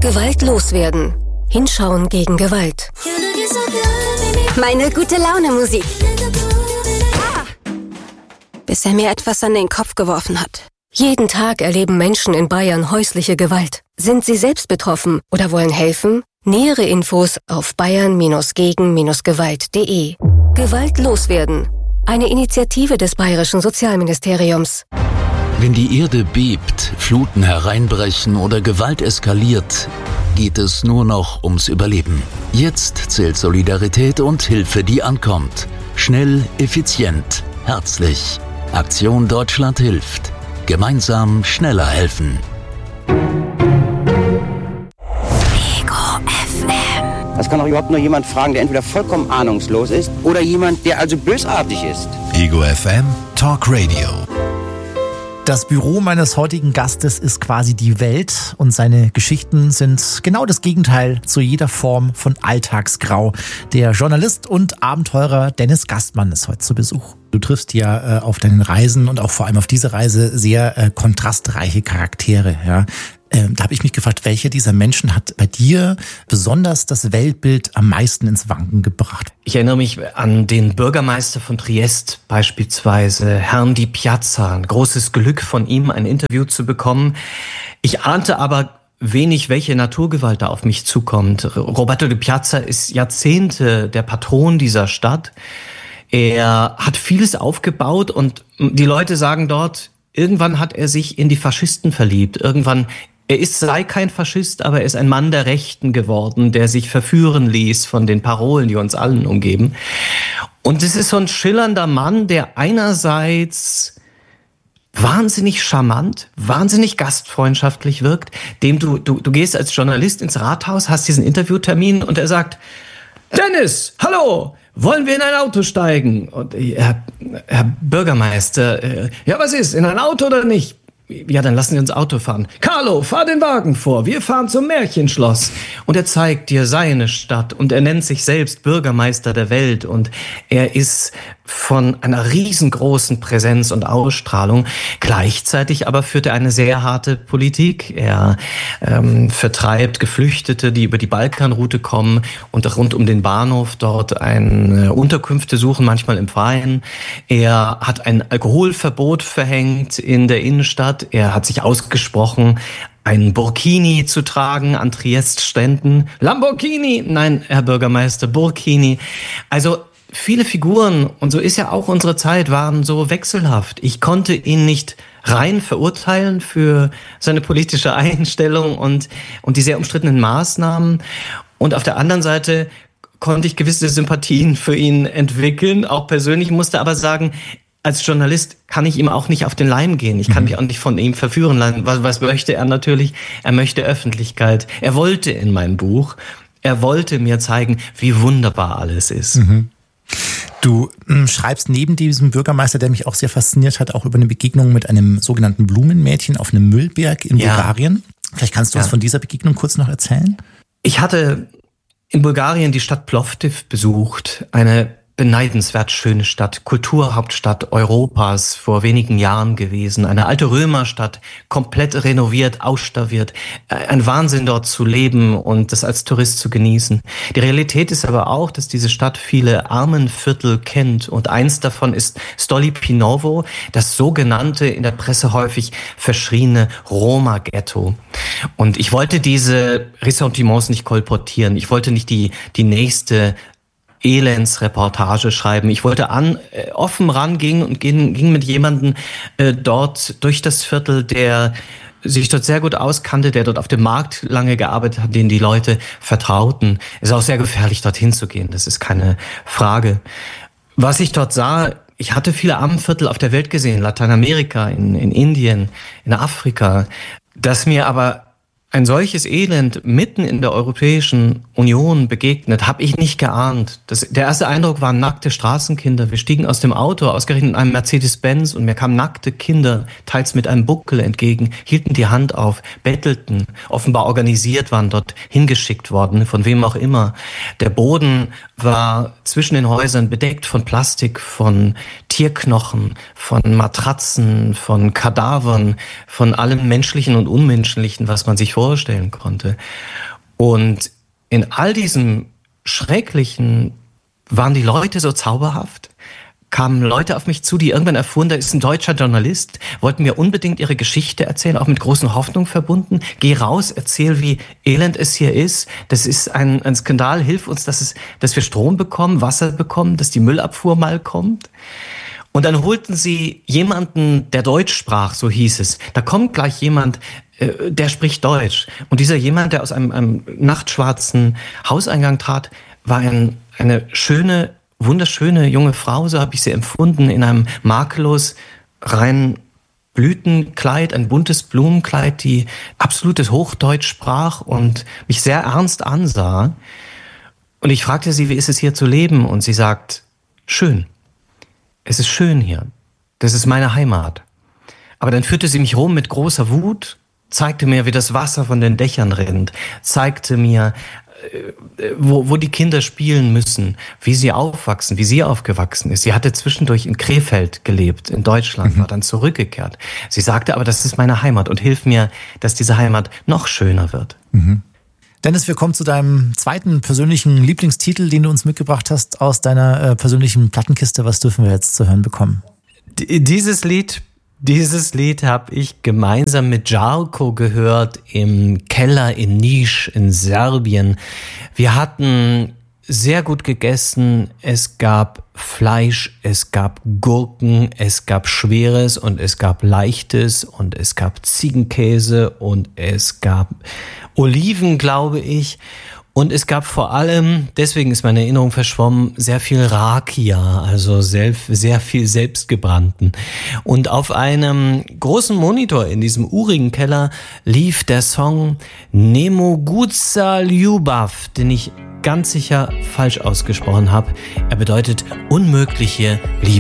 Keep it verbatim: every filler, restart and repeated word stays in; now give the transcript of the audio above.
Gewalt loswerden. Hinschauen gegen Gewalt. Meine Gute-Laune-Musik. Ah. Bis er mir etwas an den Kopf geworfen hat. Jeden Tag erleben Menschen in Bayern häusliche Gewalt. Sind Sie selbst betroffen oder wollen helfen? Nähere Infos auf bayern gegen gewalt punkt de. Gewalt loswerden. Eine Initiative des Bayerischen Sozialministeriums. Wenn die Erde bebt, Fluten hereinbrechen oder Gewalt eskaliert, geht es nur noch ums Überleben. Jetzt zählt Solidarität und Hilfe, die ankommt. Schnell, effizient, herzlich. Aktion Deutschland hilft. Gemeinsam schneller helfen. Ego F M. Das kann auch überhaupt nur jemand fragen, der entweder vollkommen ahnungslos ist oder jemand, der also bösartig ist. Ego F M Talk Radio. Das Büro meines heutigen Gastes ist quasi die Welt und seine Geschichten sind genau das Gegenteil zu jeder Form von Alltagsgrau. Der Journalist und Abenteurer Dennis Gastmann ist heute zu Besuch. Du triffst ja äh, auf deinen Reisen und auch vor allem auf diese Reise sehr äh, kontrastreiche Charaktere. Ja. Ähm, da habe ich mich gefragt, welcher dieser Menschen hat bei dir besonders das Weltbild am meisten ins Wanken gebracht? Ich erinnere mich an den Bürgermeister von Triest beispielsweise, Herrn Di Piazza. Ein großes Glück von ihm, ein Interview zu bekommen. Ich ahnte aber wenig, welche Naturgewalt da auf mich zukommt. Roberto Di Piazza ist Jahrzehnte der Patron dieser Stadt. Er hat vieles aufgebaut und die Leute sagen dort, irgendwann hat er sich in die Faschisten verliebt. Irgendwann, er ist, sei kein Faschist, aber er ist ein Mann der Rechten geworden, der sich verführen ließ von den Parolen, die uns allen umgeben. Und es ist so ein schillernder Mann, der einerseits wahnsinnig charmant, wahnsinnig gastfreundschaftlich wirkt, dem du, du, du gehst als Journalist ins Rathaus, hast diesen Interviewtermin und er sagt, Dennis, hallo! Wollen wir in ein Auto steigen? Und Herr, Herr Bürgermeister, äh, ja, was ist? In ein Auto oder nicht? Ja, dann lassen Sie uns Auto fahren. Carlo, fahr den Wagen vor. Wir fahren zum Märchenschloss. Und er zeigt dir seine Stadt. Und er nennt sich selbst Bürgermeister der Welt. Und er ist von einer riesengroßen Präsenz und Ausstrahlung. Gleichzeitig aber führt er eine sehr harte Politik. Er ähm, vertreibt Geflüchtete, die über die Balkanroute kommen und rund um den Bahnhof dort eine Unterkünfte suchen, manchmal im Freien. Er hat ein Alkoholverbot verhängt in der Innenstadt. Er hat sich ausgesprochen, einen Burkini zu tragen an Triest-Ständen. Lamborghini! Nein, Herr Bürgermeister, Burkini. Also viele Figuren, und so ist ja auch unsere Zeit, waren so wechselhaft. Ich konnte ihn nicht rein verurteilen für seine politische Einstellung und, und die sehr umstrittenen Maßnahmen. Und auf der anderen Seite konnte ich gewisse Sympathien für ihn entwickeln, auch persönlich, musste aber sagen, als Journalist kann ich ihm auch nicht auf den Leim gehen. Ich kann mich auch nicht von ihm verführen lassen. Was, was möchte er natürlich? Er möchte Öffentlichkeit. Er wollte in mein Buch, er wollte mir zeigen, wie wunderbar alles ist. Mhm. Du äh, schreibst neben diesem Bürgermeister, der mich auch sehr fasziniert hat, auch über eine Begegnung mit einem sogenannten Blumenmädchen auf einem Müllberg in ja. Bulgarien. Vielleicht kannst du ja. uns von dieser Begegnung kurz noch erzählen? Ich hatte in Bulgarien die Stadt Plovdiv besucht, eine beneidenswert schöne Stadt, Kulturhauptstadt Europas, vor wenigen Jahren gewesen. Eine alte Römerstadt, komplett renoviert, ausstaffiert. Ein Wahnsinn, dort zu leben und das als Tourist zu genießen. Die Realität ist aber auch, dass diese Stadt viele Armenviertel kennt. Und eins davon ist Stolipinovo, das sogenannte, in der Presse häufig verschriene Roma-Ghetto. Und ich wollte diese Ressentiments nicht kolportieren. Ich wollte nicht die, die nächste Elendsreportage schreiben. Ich wollte an, äh, offen rangehen und ging, ging mit jemandem äh, dort durch das Viertel, der sich dort sehr gut auskannte, der dort auf dem Markt lange gearbeitet hat, den die Leute vertrauten. Es ist auch sehr gefährlich, dorthin zu gehen. Das ist keine Frage. Was ich dort sah, ich hatte viele Armenviertel auf der Welt gesehen, Lateinamerika, in, in Indien, in Afrika, dass mir aber ein solches Elend mitten in der Europäischen Union begegnet, habe ich nicht geahnt. Das, der erste Eindruck waren nackte Straßenkinder. Wir stiegen aus dem Auto, ausgerechnet in einem Mercedes-Benz, und mir kamen nackte Kinder, teils mit einem Buckel entgegen, hielten die Hand auf, bettelten, offenbar organisiert, waren dort hingeschickt worden, von wem auch immer. Der Boden war zwischen den Häusern bedeckt von Plastik, von Tierknochen, von Matratzen, von Kadavern, von allem Menschlichen und Unmenschlichen, was man sich vorstellen konnte. Und in all diesem Schrecklichen waren die Leute so zauberhaft, kamen Leute auf mich zu, die irgendwann erfuhren, da ist ein deutscher Journalist, wollten mir unbedingt ihre Geschichte erzählen, auch mit großen Hoffnungen verbunden. Geh raus, erzähl, wie elend es hier ist. Das ist ein, ein Skandal, hilf uns, dass, es, dass wir Strom bekommen, Wasser bekommen, dass die Müllabfuhr mal kommt. Und dann holten sie jemanden, der Deutsch sprach, so hieß es. Da kommt gleich jemand, äh, der spricht Deutsch. Und dieser jemand, der aus einem, einem nachtschwarzen Hauseingang trat, war ein, eine schöne, wunderschöne junge Frau, so habe ich sie empfunden, in einem makellos reinen Blütenkleid, ein buntes Blumenkleid, die absolutes Hochdeutsch sprach und mich sehr ernst ansah. Und ich fragte sie, wie ist es hier zu leben? Und sie sagt, schön. Es ist schön hier. Das ist meine Heimat. Aber dann führte sie mich rum mit großer Wut, zeigte mir, wie das Wasser von den Dächern rinnt, zeigte mir, Wo, wo die Kinder spielen müssen, wie sie aufwachsen, wie sie aufgewachsen ist. Sie hatte zwischendurch in Krefeld gelebt, in Deutschland, mhm. war dann zurückgekehrt. Sie sagte aber, das ist meine Heimat und hilf mir, dass diese Heimat noch schöner wird. Mhm. Dennis, wir kommen zu deinem zweiten persönlichen Lieblingstitel, den du uns mitgebracht hast aus deiner äh, persönlichen Plattenkiste. Was dürfen wir jetzt zu hören bekommen? D- dieses Lied Dieses Lied habe ich gemeinsam mit Jarko gehört im Keller in Niš in Serbien. Wir hatten sehr gut gegessen. Es gab Fleisch, es gab Gurken, es gab Schweres und es gab Leichtes und es gab Ziegenkäse und es gab Oliven, glaube ich. Und es gab vor allem, deswegen ist meine Erinnerung verschwommen, sehr viel Rakia, also sehr, sehr viel selbstgebrannten. Und auf einem großen Monitor in diesem urigen Keller lief der Song Nemoguza Ljubav, den ich ganz sicher falsch ausgesprochen habe. Er bedeutet unmögliche Liebe.